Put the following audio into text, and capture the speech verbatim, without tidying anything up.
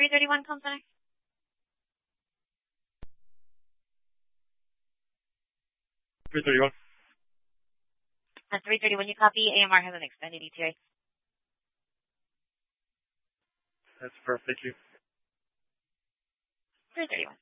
three thirty-one, Calm Center. three thirty-one. At three thirty-one, you copy. A M R has an extended E T A. That's perfect. Thank you. three thirty-one.